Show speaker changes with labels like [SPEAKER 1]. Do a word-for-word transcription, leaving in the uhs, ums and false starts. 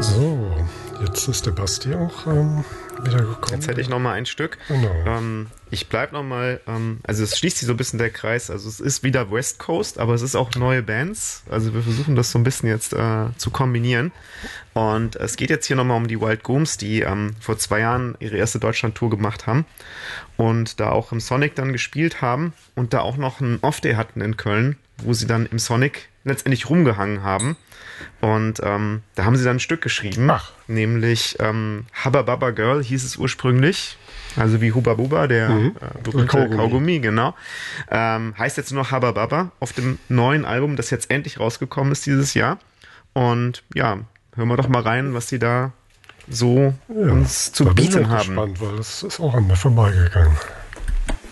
[SPEAKER 1] So, jetzt ist der Basti auch ähm, wieder gekommen.
[SPEAKER 2] Jetzt hätte ich noch mal ein Stück.
[SPEAKER 1] Genau.
[SPEAKER 2] Ähm, ich bleibe noch mal, ähm, also es schließt sich so ein bisschen der Kreis. Also es ist wieder West Coast, aber es ist auch neue Bands. Also wir versuchen das so ein bisschen jetzt äh, zu kombinieren. Und es geht jetzt hier noch mal um die Wild Gooms, die ähm, vor zwei Jahren ihre erste Deutschland-Tour gemacht haben und da auch im Sonic dann gespielt haben und da auch noch einen Off-Day hatten in Köln, wo sie dann im Sonic letztendlich rumgehangen haben. Und ähm, da haben sie dann ein Stück geschrieben,
[SPEAKER 1] Ach.
[SPEAKER 2] nämlich ähm, Hubba Bubba Girl hieß es ursprünglich, also wie Hubba Bubba, der
[SPEAKER 1] Mhm.
[SPEAKER 2] äh, berühmte
[SPEAKER 1] Kaugummi.
[SPEAKER 2] Kaugummi, genau. Ähm, heißt jetzt nur noch Hubba Bubba auf dem neuen Album, das jetzt endlich rausgekommen ist dieses Jahr. Und ja, hören wir doch mal rein, was sie da so
[SPEAKER 1] Ja,
[SPEAKER 2] uns zu
[SPEAKER 1] da bin ich
[SPEAKER 2] bieten
[SPEAKER 1] auch
[SPEAKER 2] haben.
[SPEAKER 1] gespannt, weil das ist auch an mir vorbeigegangen.